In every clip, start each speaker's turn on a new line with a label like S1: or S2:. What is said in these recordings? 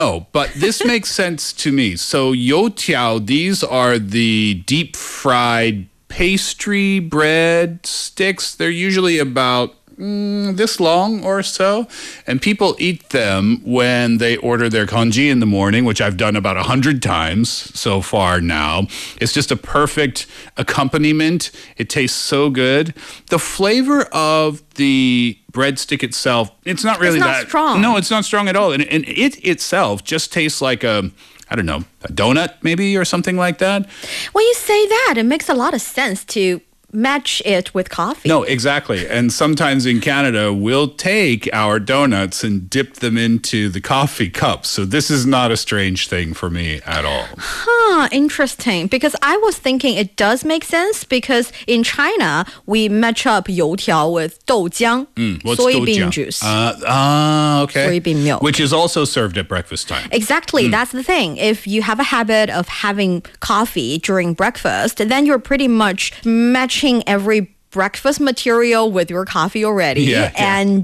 S1: Oh, but this makes sense to me. So youtiao, these are the deep fried pastry bread sticks. They're usually about this long or so, and people eat them when they order their congee in the morning, which I've done about 100 times so far now. It's just a perfect accompaniment. It tastes so good. The flavor of the breadstick itself, it's not really that
S2: strong.
S1: No, it's not strong at all, and it itself just tastes like I don't know, a donut maybe or something like that.
S2: When you say that, it makes a lot of sense to match it with coffee.
S1: No, exactly. And sometimes in Canada, we'll take our donuts and dip them into the coffee cups. So this is not a strange thing for me at all.
S2: Interesting. Because I was thinking it does make sense because in China, we match up youtiao with 豆浆,
S1: What's
S2: soybean
S1: 豆浆?
S2: juice.
S1: Okay.
S2: Soybean milk.
S1: Which is also served at breakfast time.
S2: Exactly. That's the thing. If you have a habit of having coffee during breakfast, then you're pretty much matching every breakfast material with your coffee already.
S1: Yeah.
S2: And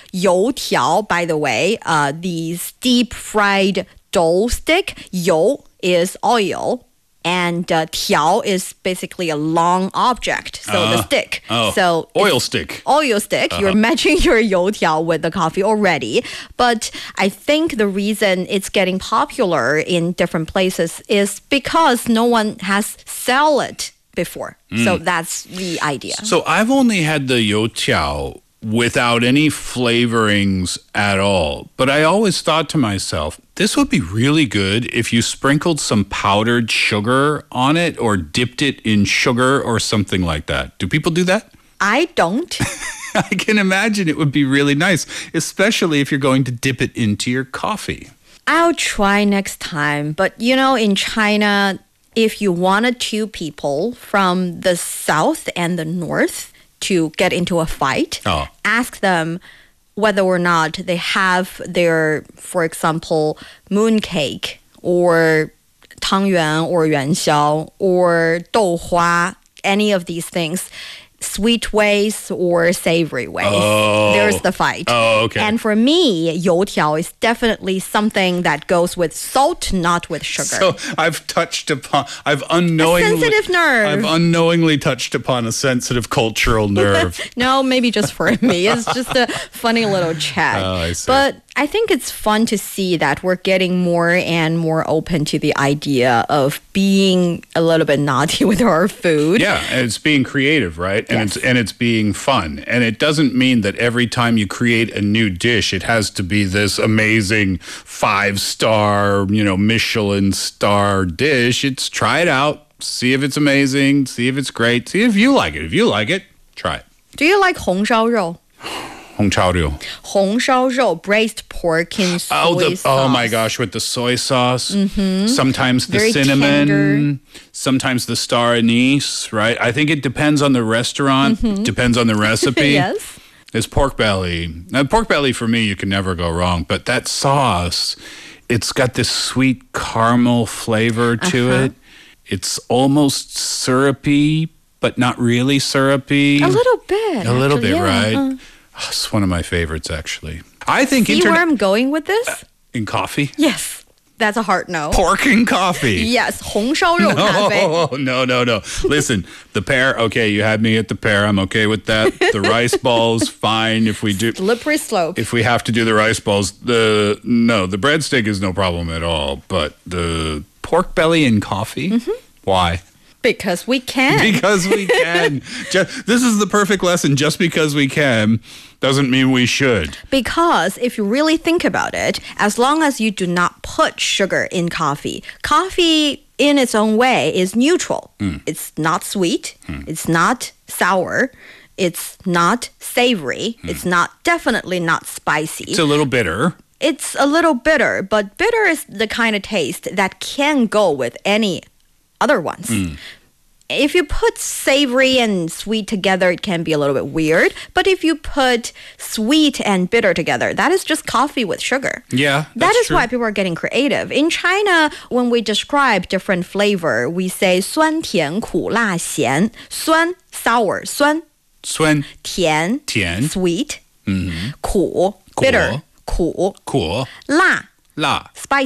S2: youtiao, by the way, these deep fried dough stick, you is oil. And tiao is basically a long object, so the stick.
S1: So oil stick.
S2: Oil stick. You're matching your youtiao with the coffee already. But I think the reason it's getting popular in different places is because no one has sell it before. So that's the idea.
S1: So I've only had the youtiao without any flavorings at all. But I always thought to myself, this would be really good if you sprinkled some powdered sugar on it or dipped it in sugar or something like that. Do people do that?
S2: I don't.
S1: I can imagine it would be really nice, especially if you're going to dip it into your coffee.
S2: I'll try next time. But you know, in China, if you wanted two people from the south and the north to get into a fight, ask them whether or not they have their, for example, mooncake or 汤圆 or 元宵 or 豆花, any of these things, sweet ways or savory ways. There's the fight.
S1: Okay.
S2: And for me, youtiao is definitely something that goes with salt, not with sugar.
S1: So I've unknowingly...
S2: A sensitive nerve.
S1: I've unknowingly touched upon a sensitive cultural nerve.
S2: No, maybe just for me. It's just a funny little chat.
S1: I see.
S2: But I think it's fun to see that we're getting more and more open to the idea of being a little bit naughty with our food.
S1: Yeah, and it's being creative, right? And it's being fun. And it doesn't mean that every time you create a new dish, it has to be this amazing 5-star, Michelin star dish. It's try it out, see if it's amazing, see if it's great, see if you like it. If you like it, try it.
S2: Do you like 红烧肉?
S1: 红烧肉.
S2: 红烧肉, braised pork in soy sauce.
S1: Oh my gosh, with the soy sauce. Sometimes the
S2: Very
S1: cinnamon.
S2: tender.
S1: Sometimes the star anise, right? I think it depends on the restaurant, depends on the recipe.
S2: Yes.
S1: There's pork belly. Now, pork belly for me, you can never go wrong. But that sauce, it's got this sweet caramel flavor to it. It's almost syrupy, but not really syrupy.
S2: A little bit.
S1: A little bit,
S2: yeah.
S1: right? It's one of my favorites, actually. I think
S2: See where I'm going with this?
S1: in coffee?
S2: Yes. That's a hard no.
S1: Pork and coffee.
S2: Yes, 红烧肉咖啡.
S1: No. Listen, the pear, okay, you had me at the pear. I'm okay with that. The rice balls, fine. If we do...
S2: Slippery slope.
S1: If we have to do the rice balls, the breadstick is no problem at all. But the pork belly and coffee? Why?
S2: Because we can.
S1: Because we can. This is the perfect lesson. Just because we can doesn't mean we should.
S2: Because if you really think about it, as long as you do not put sugar in coffee, coffee in its own way is neutral. It's not sweet. It's not sour. It's not savory. It's definitely not spicy.
S1: It's a little bitter.
S2: It's a little bitter, but bitter is the kind of taste that can go with any other ones. If you put savory and sweet together, it can be a little bit weird. But if you put sweet and bitter together, that is just coffee with sugar.
S1: Yeah,
S2: That is
S1: true.
S2: why people are getting creative. In China, when we describe different flavor, we say 酸甜苦辣咸. 酸 sour, 酸
S1: 酸
S2: 甜
S1: 甜
S2: sweet, 苦 bitter, 苦
S1: 苦
S2: 辣
S1: 辣
S2: spicy.